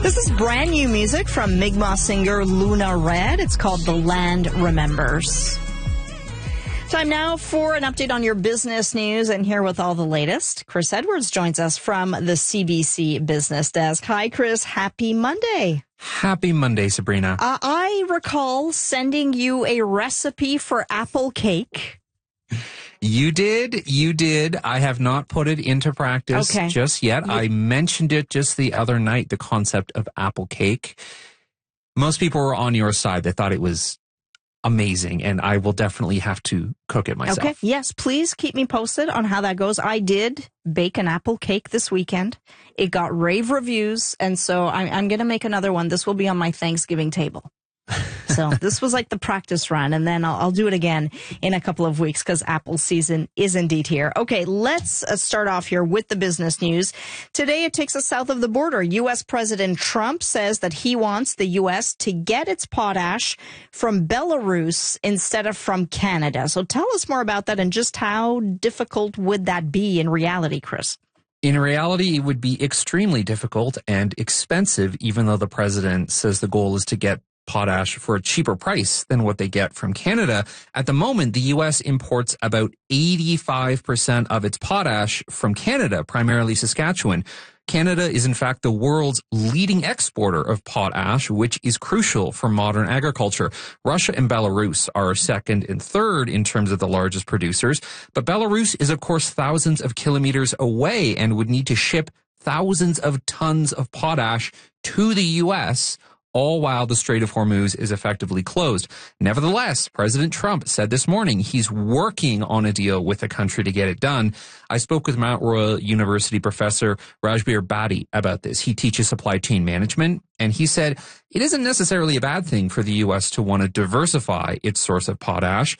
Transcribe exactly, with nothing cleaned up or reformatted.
This is brand new music from Mi'kmaq singer Luna Red. It's called The Land Remembers. Time now for an update on your business news, and here with all the latest, Chris Edwards joins us from the C B C Business Desk. Hi, Chris. Happy Monday. Happy Monday, Sabrina. Uh, I recall sending you a recipe for apple cake. You did. You did. I have not put it into practice okay. just yet. You- I mentioned it just the other night, the concept of apple cake. Most people were on your side. They thought it was amazing, and I will definitely have to cook it myself. Okay. Yes, please keep me posted on how that goes. I did bake an apple cake this weekend. It got rave reviews, and so I'm, I'm going to make another one. This will be on my Thanksgiving table. So this was like the practice run, and then I'll, I'll do it again in a couple of weeks because apple season is indeed here. Okay, let's uh, start off here with the business news. Today, it takes us south of the border. U S. President Trump says that he wants the U S to get its potash from Belarus instead of from Canada. So tell us more about that and just how difficult would that be in reality, Chris? In reality, it would be extremely difficult and expensive, even though the president says the goal is to get potash for a cheaper price than what they get from Canada. At the moment, the U S imports about eighty-five percent of its potash from Canada, primarily Saskatchewan. Canada is in fact the world's leading exporter of potash, which is crucial for modern agriculture. Russia and Belarus are second and third in terms of the largest producers, but Belarus is of course thousands of kilometers away and would need to ship thousands of tons of potash to the U S, all while the Strait of Hormuz is effectively closed. Nevertheless, President Trump said this morning he's working on a deal with the country to get it done. I spoke with Mount Royal University professor Rajbir Badi about this. He teaches supply chain management, and he said it isn't necessarily a bad thing for the U S to want to diversify its source of potash.